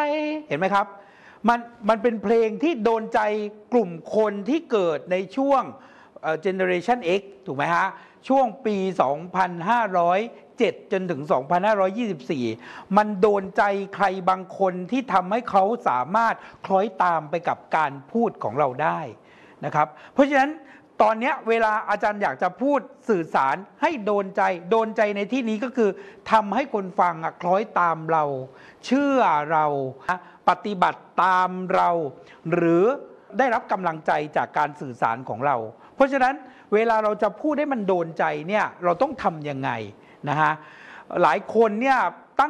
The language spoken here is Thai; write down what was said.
เห็นไหมครับมันเป็นเพลงที่โดนใจกลุ่มคนที่เกิดในช่วงGeneration X ถูกไหมฮะช่วงปี 2507 จนถึง 2524 มันโดนใจใครบางคนที่ทำให้เขาสามารถคล้อยตามไปกับการพูดของเราได้นะครับเพราะฉะนั้นตอนนี้เวลาอาจารย์อยากจะพูดสื่อสารให้โดนใจในที่นี้ก็คือทำให้คนฟังคล้อยตามเราเชื่อเราปฏิบัติตามเราหรือได้รับกำลังใจจากการสื่อสารของเราเพราะฉะนั้นเวลาเราจะพูดให้มันโดนใจเนี่ยเราต้องทำยังไงนะฮะหลายคนเนี่ย